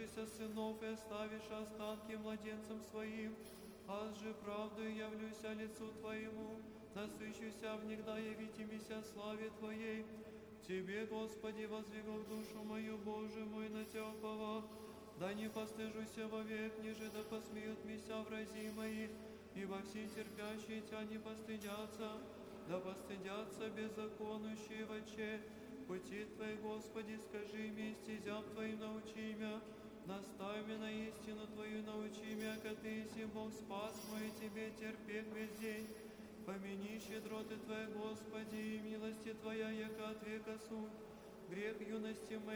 заступишься сынов и оставишь останки младенцам своим, аз же правдою явлюся лицу Твоему, насыщуся внегда явитимися славе Твоей. Тебе, Господи, воздвигал душу мою, Боже мой, на Тя уповах. Да не постыжуся вовек, ниже да посмеют меня врази мои, ибо все терпящие Тя не постыдятся, да постыдятся беззаконущие воче. Пути Твои, Господи, скажи мне, стезям Твоим научи меня, наставь меня на истину Твою, научи меня, как Ты еси Бог спас мой, Тебе терпек весь день. Помяни щедроты Твои, Господи, и милости Твоя, яко от века суть. Грех юности моей